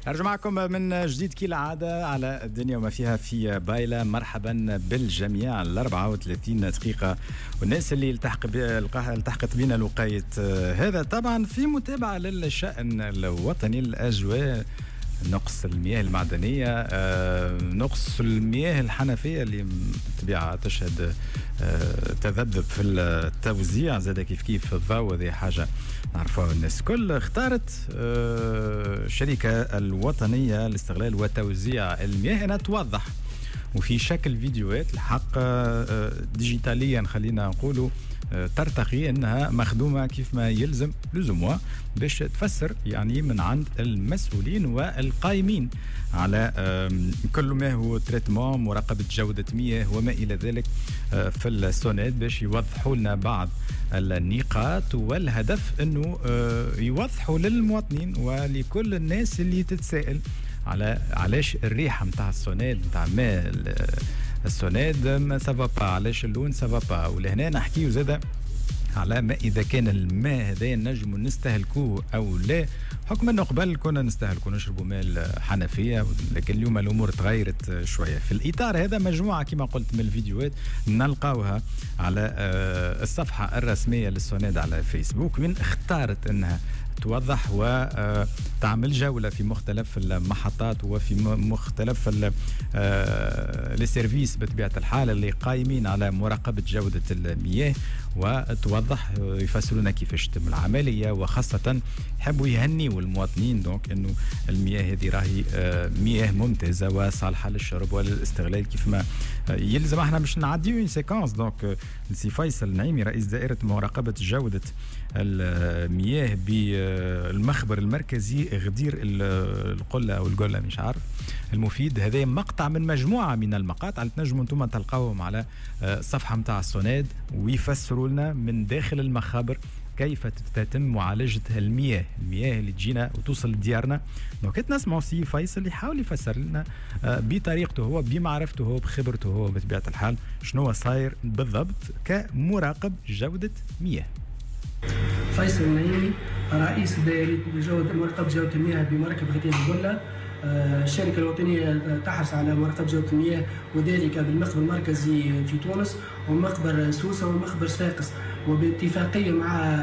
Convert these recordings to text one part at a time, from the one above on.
أرجع معكم من جديد كالعادة على الدنيا وما فيها في بايلة. مرحبا بالجميع. 34 دقيقة والناس اللي التحقت بنا لقاية هذا طبعا في متابعة للشأن الوطني. الأجواء نقص المياه المعدنية، نقص المياه الحنفية اللي طبيعة تشهد تذبذب في التوزيع، زاد كيف الضوء. هذه حاجة نعرفها الناس كل. اختارت الشركة الوطنية لاستغلال وتوزيع المياه أنها توضح وفي شكل فيديوهات الحق ديجيتاليا خلينا نقولوا ترتقي انها مخدومه كيف ما يلزم لزومها باش تفسر يعني من عند المسؤولين والقائمين على كل ما هو تريتمون مراقبه جوده مياه وما الى ذلك في السوناد باش يوضحوا لنا بعض النقاط. والهدف انه يوضحوا للمواطنين ولكل الناس اللي تتساءل على علاش الريحه نتاع السوناد نتاع ماء السوناد ما سافا، علاش اللون سافا. ولهنا نحكيو زاده على ما اذا كان الماء هذا نجم نستهلكوه او لا، حكم انه قبل كنا نستهلكوا نشربوا ماء الحنفيه، لكن اليوم الامور تغيرت شويه. في الاطار هذا مجموعه كما قلت من الفيديوهات نلقاوها على الصفحه الرسميه للسوناد على فيسبوك، من اختارت انها توضح وتعمل جولة في مختلف المحطات وفي مختلف السيرفيس بطبيعة الحال اللي قائمين على مراقبة جودة المياه، وتوضح يفسرون كيفاش تتم العملية، وخاصة يحبوا يهنيوا المواطنين دونك انه المياه هذه راهي مياه ممتازة وصالحة للشرب وللاستغلال كيف ما يلزم. احنا مش نعديو سيكونس. دونك السي فيصل نعيمي رئيس دائرة مراقبة جودة المياه بالمخبر المركزي غدير القلة أو القلة مش عارف المفيد. هذا مقطع من مجموعة من المقاطع اللي تنجموا انتم تلقاوهم على الصفحة متاع السوناد، ويفسروا لنا من داخل المخابر كيف تتم معالجة المياه اللي تجينا وتوصل لديارنا. دونك نسمعوا سي فيصل يحاول يفسر لنا بطريقته هو بمعرفته هو بخبرته هو بطبيعة الحال شنو صاير بالضبط كمراقب جودة مياه. فيصل النعيمي رئيس دائرة مراقبة جودة المياه بمركب غدير القلة. الشركة الوطنية تحرص على مراقبة جودة المياه وذلك بالمخبر المركزي في تونس ومخبر سوسة ومخبر صفاقس، وباتفاقية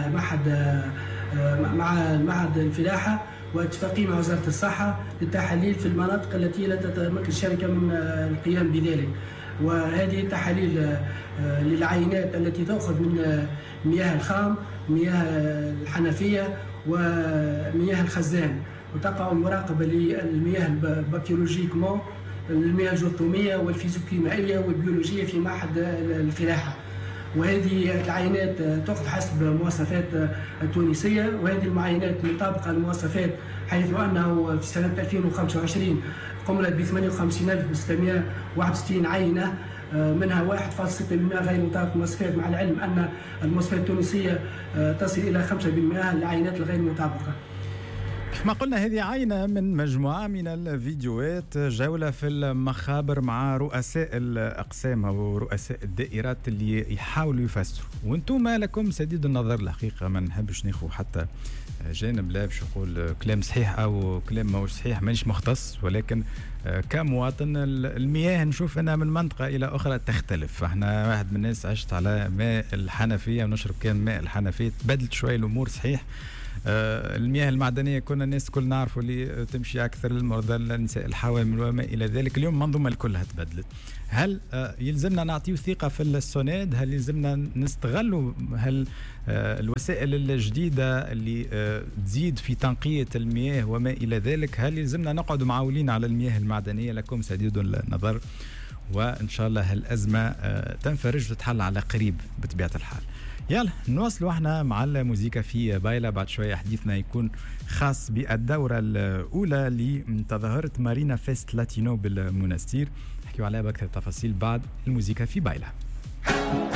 مع معهد الفلاحة واتفاقية مع وزارة الصحة للتحاليل في المناطق التي لا تتمكن الشركة من القيام بذلك. وهذه التحاليل للعينات التي تأخذ من مياه الخام، مياه الحنفية ومياه الخزان، وتقع المراقبة للمياه البكتيرولوجيكمون، المياه الجرثومية والفيزيوكيميائية والبيولوجية في معهد الفلاحة. وهذه العينات تأخذ حسب المواصفات التونسية، وهذه المعاينات مطابقة للمواصفات، حيث أنه في سنة 2025 قمنا ب 58,661 عينة، منها 1.6% غير مطابقة للمواصفات، مع العلم أن المواصفات التونسية تصل إلى 5% العينات الغير مطابقة. كما قلنا هذه عينة من مجموعة من الفيديوهات، جولة في المخابر مع رؤساء الأقسام أو رؤساء الدائرات اللي يحاولوا يفسروا، وانتم لكم سديد النظر. الحقيقة ما نحبش ناخذ حتى جانب لا باش نقول كلام صحيح أو كلام ماهوش صحيح، مانيش مختص، ولكن كمواطن المياه نشوف أنها من منطقة إلى أخرى تختلف. احنا واحد من الناس عشت على ماء الحنفية ونشرب كان ماء الحنفية، تبدلت شوية الأمور صحيح. المياه المعدنية كنا الناس كل نعرفوا اللي تمشي أكثر للمرضى النساء الحوامل وما إلى ذلك. اليوم المنظومة كلها تبدلت. هل يلزمنا نعطيه ثقة في السوناد؟ هل يلزمنا نستغلوا الوسائل الجديدة اللي تزيد في تنقية المياه وما إلى ذلك؟ هل يلزمنا نقعد معولين على المياه المعدنية؟ لكم سديد النظر، وإن شاء الله هالأزمة تنفرج وتتحل على قريب بطبيعة الحال. يلا نواصلوا احنا مع الموسيقى في بايلة. بعد شوية حديثنا يكون خاص بالدورة الأولى لتظاهرة مارينا فيست لاتينو بالمنستير، نحكيوا عليها بأكثر تفاصيل بعد الموسيقى في بايلة.